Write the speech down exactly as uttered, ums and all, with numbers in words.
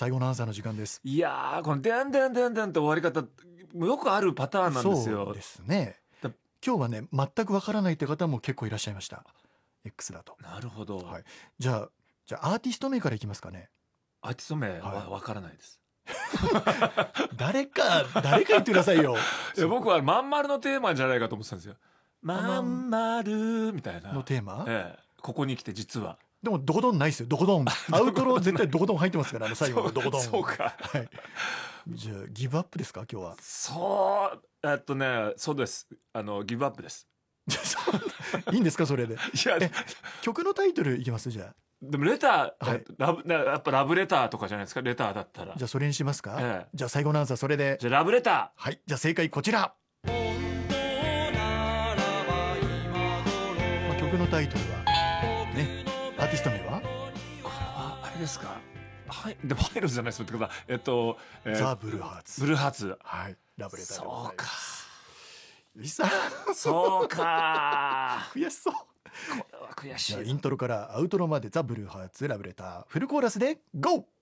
最後のアンサーの時間です。 いやーこのデンデンデンデンって終わり方よくあるパターンなんですよ。 そうですね。今日はね全くわからないって方も結構いらっしゃいました。 X だと。 なるほど、 はい、じゃあじゃあアーティスト名からいきますかね。 アーティスト名ははいわからないです。 誰か誰か言ってくださいよ。 いや僕はまん丸のテーマじゃないかと思ってたんですよ。まん丸みたいなのテーマ、 ええ、ここに来て実はでもドコドンないですよ。ドコドンアウトロ絶対ドコドン入ってますから、あの最後のドコドン。 そうか、 はい、じゃあギブアップですか今日は。 そうえっとねそうです、あのギブアップです。 いいんですかそれで。 いやえ曲のタイトルいきますじゃあ。 でもレター、 はいラブやっぱラブレターとかじゃないですか、レターだったら。 じゃあそれにしますか、 ええ、 じゃあ最後のアンサーそれで。 じゃあラブレタはい、じゃあ正解こちら。まあ、曲のタイトルはね、アーティスト名はー、これはあれですか、はいでもハイローズじゃないですってことはえっと、えー、 ザ・ブルーハーツ。 ブルーハーツ。 はい、ラブレターでございそうかますリサそうか悔しそう。 これは悔しい。 じゃあイントロからアウトロまでザ・ブルーハーツラブレターフルコーラスでゴー。